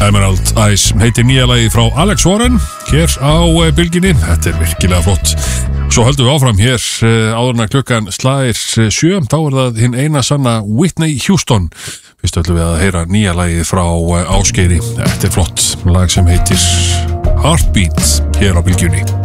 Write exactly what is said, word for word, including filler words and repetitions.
Emerald Eyes heitir nýja lagi frá Alex Warren hér á bylginni. Þetta er virkilega flott. Svo höldum við áfram hér áður en að klukkan slær sjö. Þá er það hinn eina sanna Whitney Houston. Fyrst höldum við að heyra nýja lagið frá Ásgeiri. Þetta er flott lag sem heitir Heartbeat hér á bylginni.